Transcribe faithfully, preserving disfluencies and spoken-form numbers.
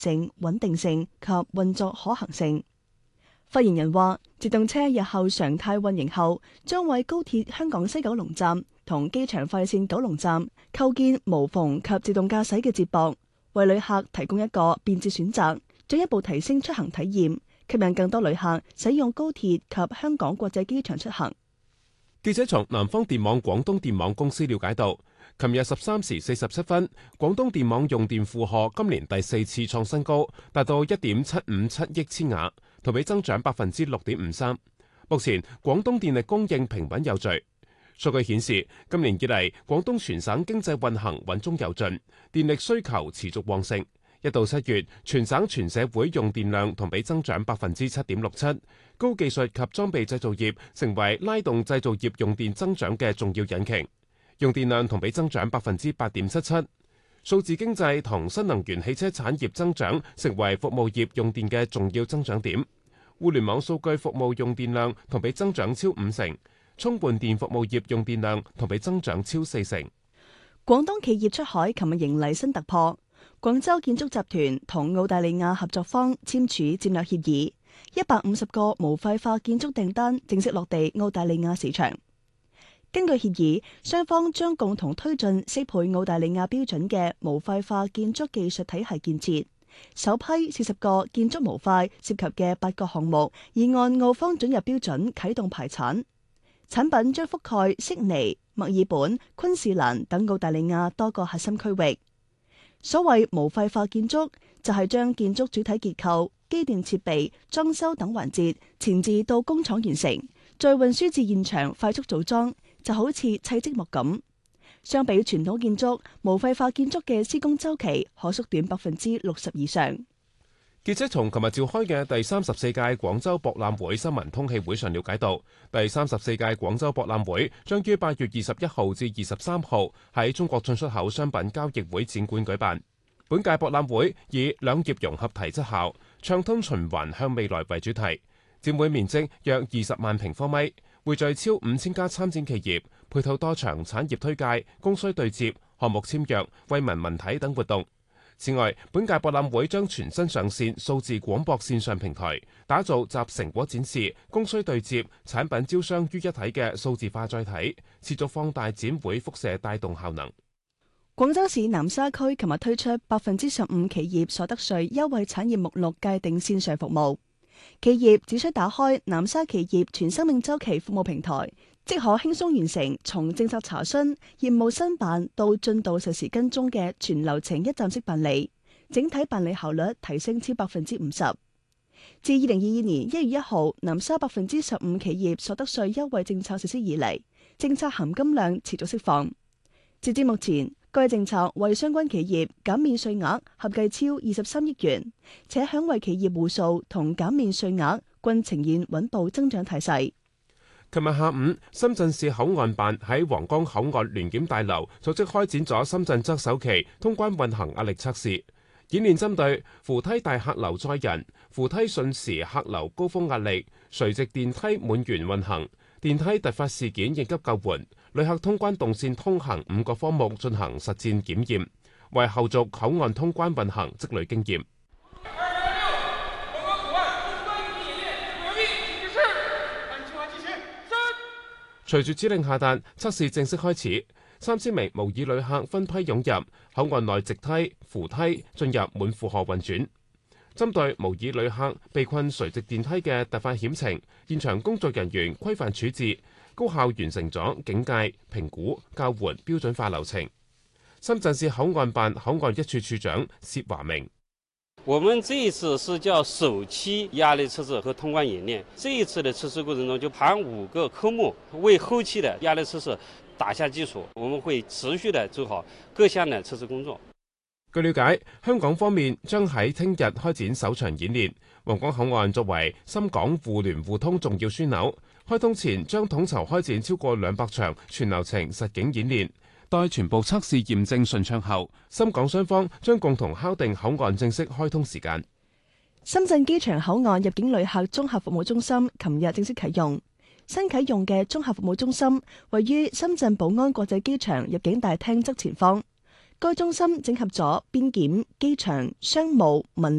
靜、穩定性及運作可行性。發言人話，自動車日後常態運營後，將為高鐵香港西九龍站同機場快線九龍站構建無縫及自動駕駛嘅接駁，為旅客提供一個便捷選擇，進一步提升出行體驗，吸引更多旅客使用高鐵及香港國際機場出行。 記者從南方電網廣東電網公司了解到，琴日十三時四十七分，廣東電網用電負荷今年第四次創新高，達到一點七五七億千瓦，同比增長百分之六點五三。目前廣東電力供應平穩有序。數據顯示，今年以嚟廣東全省經濟運行穩中有進，電力需求持續旺盛。一到七月，全省全社會用電量同比增長百分之七點六七，高技術及裝備製造業成為拉動製造業用電增長嘅重要引擎，用電量同比增長百分之八點七七。數字經濟同新能源汽車產業增長成為服務業用電嘅重要增長點，互聯網數據服務用電量同比增長超五成，充換電服務業用電量同比增長超四成。 廣東企業出海琴日迎嚟新突破。廣州建築集團同澳大利亞合作方簽署戰略協議，一百五十個無廢化建築訂單正式落地澳大利亞市場。根據協議，雙方將共同推進適配澳大利亞標準嘅無廢化建築技術體系建設。首批四十個建築模塊涉及嘅八個項目，已按澳方准入標準啟動排產，產品將覆蓋悉尼、墨爾本、昆士蘭等澳大利亞多個核心區域。所謂無廢化建築，就係將建築主體結構、機電設備、裝修等環節前置到工廠完成，再運輸至現場快速組裝，就好似砌積木咁。相比傳統建築，無廢化建築嘅施工周期可縮短百分之六十以上。 記者從琴日召開嘅第三十四屆廣州博覽會新聞通氣會上了解到，第三十四屆廣州博覽會將於八月二十一號至二十三號喺中國進出口商品交易會展館舉辦。本屆博覽會以兩業融合提質效、暢通循環向未來為主題，展會面積約二十萬平方米，匯聚超五千家參展企業，配套多場產業推介、供需對接、項目簽約、惠民文體等活動。此外，本屆博覽會將全新上線數字廣播線上平台，打造集成果展示、供需對接、產品招商於一體嘅數字化載體，持續放大展會輻射帶動效能。 廣州市南沙區琴日推出百分之十五企業所得稅優惠產業目錄界定線上服務，企業只需打開南沙企業全生命週期服務平台，即可輕鬆完成從政策查詢、業務申辦到進度實時跟蹤嘅全流程一站式辦理，整體辦理效率提升超百分之五十。自二零二二年一月一號南沙百分之十五企業所得稅優惠政策實施以嚟，政策含金量持續釋放。截至目前，該政策為相關企業減免稅額合計超二十三億元，且享惠企業戶數同減免稅額均呈現穩步增長態勢。 琴日下午，深圳市口岸辦喺皇崗口岸聯檢大樓組織開展咗深圳側首期通關運行壓力測試演練，針對扶梯大客流載人、扶梯瞬時客流高峰壓力、垂直電梯滿員運行、電梯突發事件應急救援、旅客通關動線通行五個科目進行實戰檢驗，為後續口岸通關運行積累經驗。隨住指令下達，測試正式開始。三千名模擬旅客分批湧入口岸內直梯、扶梯，進入滿負荷運轉。針對模擬旅客被困垂直電梯嘅突發險情，現場工作人員規範處置，高效完成咗警戒、評估、救援標準化流程。深圳市口岸辦口岸一處處長薛華明。 我們這一次是叫首期壓力測試和通關演練，這一次的測試過程中就含五個科目，為後期的壓力測試打下基礎。我們會持續的做好各項的測試工作。 據了解，香港方面將喺聽日開展首場演練。皇崗口岸作為深港互聯互通重要樞紐，開通前將統籌開展超過兩百場全流程實景演練。待全部測試驗證順暢後，深港雙方將共同敲定口岸正式開通時間。 深圳機場口岸入境旅客綜合服務中心琴日正式啟用。新啟用嘅綜合服務中心位於深圳寶安國際機場入境大廳側前方。 該中心整合咗邊檢、機場、商務、民